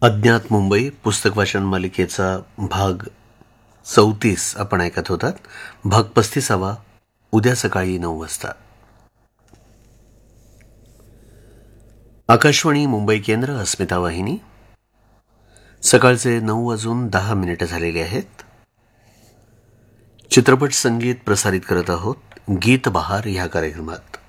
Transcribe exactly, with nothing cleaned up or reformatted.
अज्ञात मुंबई पुस्तक वाचन मालिकेचा भाग चौतीस आपण ऐकत होतात. भाग पस्तीसावा उद्या सकाळी नऊ वाजता. आकाशवाणी मुंबई केंद्र, अस्मिता वाहिनी. सकाळचे नऊ वाजून दहा मिनिटं झालेली आहेत. चित्रपट संगीत प्रसारित करत आहोत गीत बहार ह्या कार्यक्रमात.